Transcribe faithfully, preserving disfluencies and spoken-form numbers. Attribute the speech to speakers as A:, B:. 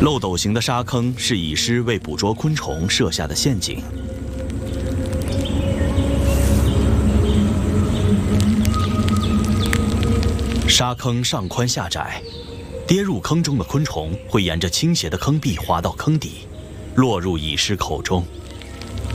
A: 漏斗形的沙坑是蚁狮为捕捉昆虫设下的陷阱。沙坑上宽下窄，跌入坑中的昆虫会沿着倾斜的坑壁滑到坑底，落入蚁狮口中。